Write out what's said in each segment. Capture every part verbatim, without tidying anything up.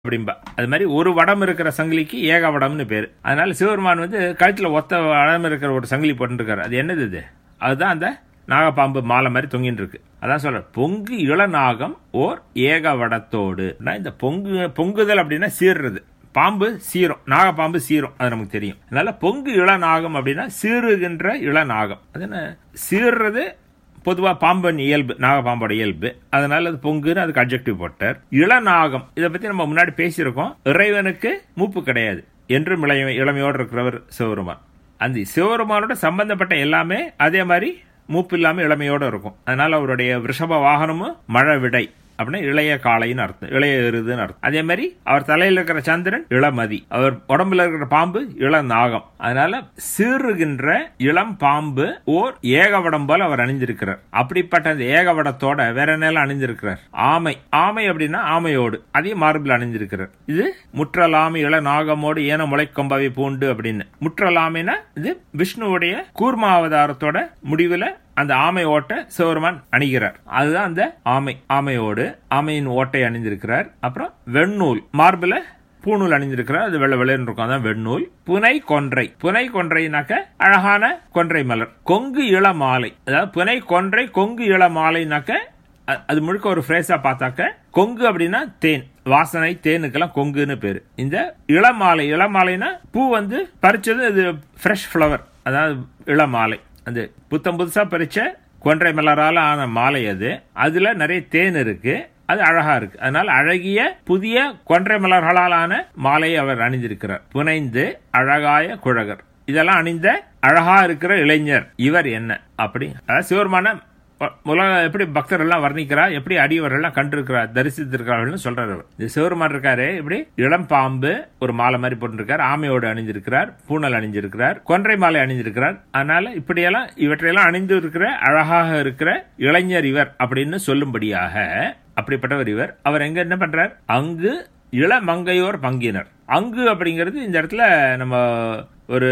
அப்படிம்பா. அது மாதிரி ஒரு வடம் இருக்கிற சங்கிலிக்கு ஏக வடம்னு பேரு. அதனால சிவபெருமான் வந்து கழுத்துல ஒத்த வடம் இருக்கிற ஒரு சங்கிலி போட்டுருக்காரு. அது என்னது இது? அதுதான் அந்த நாகப்பாம்பு மாலை மாதிரி தொங்கிட்டு இருக்கு. அதான் சொல்ற பொங்கு இளநாகம் ஓர் ஏக வடத்தோடு. இந்த பொங்கு பொங்குதல் அப்படின்னா சீர்றது. பாம்பு சீரும், நாகப்பாம்பு சீரும், அது நமக்கு தெரியும். அதனால பொங்கு இளநாகம் அப்படின்னா சீருகின்ற இளநாகம். அது என்ன சீர்றது? பொதுவா பாம்பன் இயல்பு, நாகப்பாம்போட இயல்பு. அதனால அது பொங்குன்னு அதுக்கு அட்ஜெக்டிவ் போட்டார். இளநாகம் இதை பத்தி நம்ம முன்னாடி பேசியிருக்கோம். இறைவனுக்கு மூப்பு கிடையாது என்றும் இளமையோடு இருக்கிறவர் சிவபெருமான். அந்த சிவபெருமானோட சம்பந்தப்பட்ட எல்லாமே அதே மாதிரி மூப்பு இல்லாம இளமையோட இருக்கும். அதனால அவருடைய ரிஷப வாகனமும் மழை விடை அப்படின்னா இளைய காளைன்னு அர்த்தம், இளைய எருதுன்னு அர்த்தம். அதே மாதிரி அவர் தலையில் இருக்கிற சந்திரன் இளமதி, அவர் உடம்புல இருக்கிற பாம்பு இளநாகம். அதனால சீறுகின்ற இளம் பாம்பு ஓர் ஏகவடம் போல அவர் அணிந்திருக்கிறார். அப்படிப்பட்ட அந்த ஏகவடத்தோட வேற என்ன அணிந்திருக்கிறார்? ஆமை. ஆமை அப்படின்னா ஆமையோடு அதே மார்பில் அணிந்திருக்கிறார். இது முற்றலாமை இள நாகமோடு ஏன முளைக்கொம்பவை பூண்டு அப்படின்னு. முற்றலாமைனா இது விஷ்ணுவுடைய கூர்மாவதாரத்தோட முடிவுல அந்த ஆமை ஓட்டை சிவபெருமான் அணிகிறார். அதுதான் அந்த ஆமை. ஆமையோடு ஆமையின் ஓட்டை அணிந்திருக்கிறார். அப்புறம் வெண்ணூல், மார்பில பூநூல் அணிந்திருக்கிறார். அது வெள்ளை வெள்ளைன்னு இருக்கும், அதான் வெண்ணூல். புனை கொன்றை. புனை கொன்றைனாக்க அழகான கொன்றை மலர். கொங்கு இள மாலை, அதாவது புனை கொன்றை கொங்கு இள மாலைனாக்க அது முழுக்க ஒரு ஃப்ரேஸா பார்த்தாக்க கொங்கு அப்படின்னா தேன், வாசனை தேனுக்கெல்லாம் கொங்குன்னு பேரு. இந்த இளமாலை, இளமாலைனா பூ வந்து பறிச்சது, இது ஃப்ரெஷ் ஃபிளவர், அதாவது இளமாலை. அந்த புத்தம் புதுசா பறிச்ச கொன்றை மலரால ஆன மாலை அது. அதுல நிறைய தேன் இருக்கு, அது அழகா இருக்கு. அதனால அழகிய புதிய கொன்றை மலர்களாலான மாலையை அவர் அணிந்திருக்கிறார். புனைந்து அழகாய குழகர். இதெல்லாம் அணிந்த அழகா இருக்கிற இளைஞர் இவர் என்ன அப்படி. அதாவது சிவபெருமான உலக எப்படி பக்தர்கள் எல்லாம் வர்ணிக்கிறா, எப்படி அடியவர்கள் எல்லாம் கண்டிருக்கிறார், தரிசித்திருக்கிறார்கள் சொல்றாரு. இந்த சிவபெருமான் இருக்காரு, இப்படி இளம் பாம்பு ஒரு மாலை மாதிரி போட்டிருக்கார், ஆமையோடு அணிந்திருக்கிறார், பூனல் அணிஞ்சிருக்கிறார், கொன்றை மாலை அணிஞ்சிருக்கிறார். அதனால இப்படியெல்லாம் இவற்றையெல்லாம் அணிந்து இருக்கிற அழகாக இருக்கிற இளைஞர் இவர் அப்படின்னு சொல்லும்படியாக அப்படிப்பட்டவர் இவர். அவர் எங்க என்ன பண்றார்? அங்கு இளமங்கையோர் பங்கினர். அங்கு அப்படிங்கிறது இந்த இடத்துல நம்ம ஒரு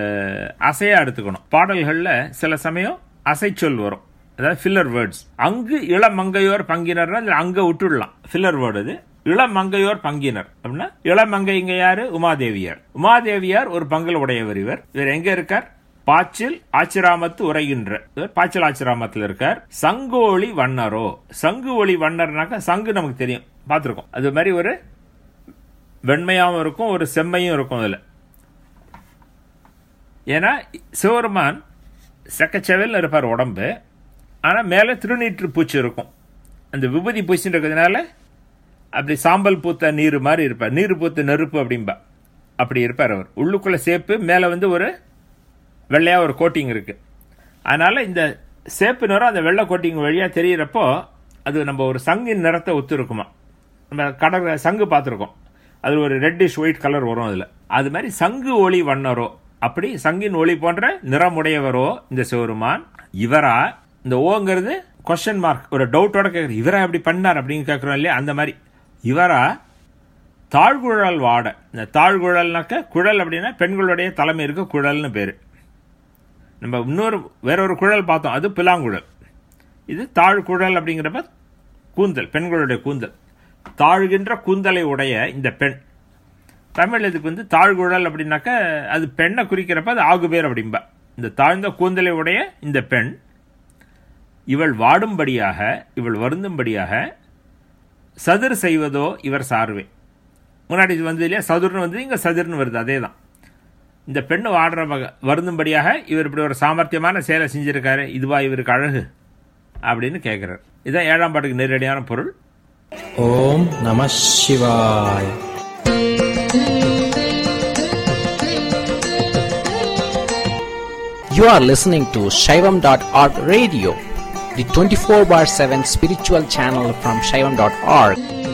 அசையா எடுத்துக்கணும். பாடல்கள்ல சில சமயம் அசைச்சொல் வரும், அதாவது ஃபில்லர் வேர்ட்ஸ். அங்கு இளமங்கையோர் பங்கினர், அங்க விட்டுடலாம், ஃபில்லர் வேர்டு அது. இளமங்கையோர் பங்கினர் அப்படின்னா இளமங்கை இங்க யாரு? உமாதேவியார். உமாதேவியார் ஒரு பங்கல் உடையவர் இவர். இவர் எங்க இருக்கார்? பாச்சில் ஆச்சிராமத்து உரைகின்ற, பாச்சில் ஆச்சிராமத்தில் இருக்கார். சங்கோழி வண்ணரோ. சங்கு ஒளி வண்ணர்னாக்க சங்கு நமக்கு தெரியும், பார்த்திருக்கோம். அது மாதிரி ஒரு வெண்மையாவும் இருக்கும், ஒரு செம்மையும் இருக்கும் அதுல. ஏன்னா சிவபெருமான் செக்கச்செவல் இருப்பார் உடம்பு, ஆனா மேல திருநீற்று பூச்சி இருக்கும். அந்த விபூதி பூச்சி இருக்கிறதுனால அப்படி சாம்பல் பூத்த நீர் மாதிரி இருப்பார், நீர் பூத்த நெருப்பு அப்படின்பா, அப்படி இருப்பார் அவர். உள்ளுக்குள்ள சேப்பு, மேல வந்து ஒரு வெள்ளையா ஒரு கோட்டிங் இருக்கு. அதனால இந்த சேப்பு நிறம் அந்த வெள்ளை கோட்டிங் வழியா தெரியறப்போ அது நம்ம ஒரு சங்கின் நிறத்தை ஒத்து இருக்குமா. நம்ம கடல் சங்கு பார்த்துருக்கோம், அது ஒரு ரெட்டிஷ் ஒயிட் கலர் வரும் அதுல. அது மாதிரி சங்கு ஒளி வண்ணரோ, அப்படி சங்கின் ஒளி போன்ற நிறமுடையவரோ இந்த சிவபெருமான். இவரா? இந்த ஓங்கிறது கொஸ்டின் மார்க், ஒரு டவுட்டோட கேட்குற, இவரா எப்படி பண்ணார் அப்படின்னு கேட்குறோம் இல்லையா, அந்த மாதிரி. இவரா தாழ்குழல் வாட. இந்த தாழ்குழல்னாக்க குழல் அப்படின்னா பெண்களுடைய தலைமை இருக்க குழல்னு பேரு. நம்ம இன்னொரு வேறொரு குழல் பார்த்தோம், அது பிலாங்குழல். இது தாழ்குழல் அப்படிங்கிறப்ப கூந்தல், பெண்களுடைய கூந்தல். தாழ்கின்ற கூந்தலை உடைய இந்த பெண். தமிழ் இதுக்கு வந்து தாழ்குழல் அப்படின்னாக்க அது பெண்ணை குறிக்கிறப்ப அது ஆகுபேர் அப்படின்பா. இந்த தாழ்ந்த கூந்தலை உடைய இந்த பெண் இவள் வாடும்படியாக, இவள் வருந்தும்படியாக சதுர் செய்வதோ இவர் சார்வே. முன்னாடி இது வந்து இல்லையா சதுர்னு வந்து, இங்க சதுர்னு வருது, அதே தான். இந்த பெண்ணு வாடுற வருந்தும்படியாக இவர் இப்படி ஒரு சாமர்த்தியமான செயலை செஞ்சிருக்காரு, இதுவா இவருக்கு அழகு அப்படின்னு கேட்கிறார். இதுதான் ஏழாம் பாட்டுக்கு நேரடியான பொருள். ஓம் நம சிவாய். You are listening to Shaivam dot org radio, the twenty-four bar seven spiritual channel from Shaivam dot org.